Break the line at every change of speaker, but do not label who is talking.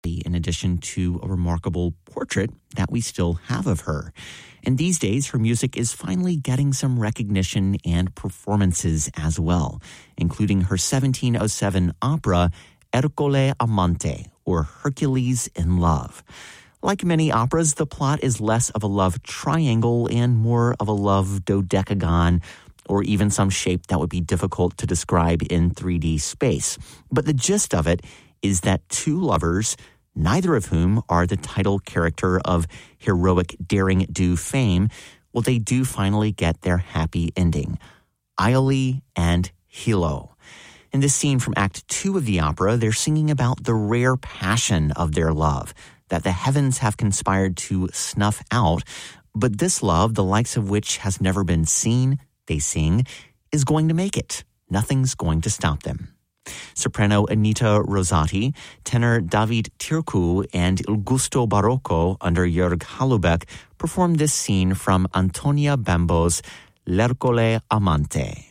in addition to a remarkable portrait that we still have of her. And these days, her music is finally getting some recognition and performances as well, including her 1707 opera, Ercole Amante, or Hercules in Love. Like many operas, the plot is less of a love triangle and more of a love dodecagon, or even some shape that would be difficult to describe in 3D space. But the gist of it is that two lovers, neither of whom are the title character of heroic daring do fame, well, they do finally get their happy ending. Iole and Hilo. In this scene from Act 2 of the opera, they're singing about the rare passion of their love that the heavens have conspired to snuff out. But this love, the likes of which has never been seen, they sing, is going to make it. Nothing's going to stop them. Soprano Anita Rosati, tenor David Tircu, and Il Gusto Barocco under Jörg Halubeck performed this scene from Antonia Bembo's L'Ercole Amante.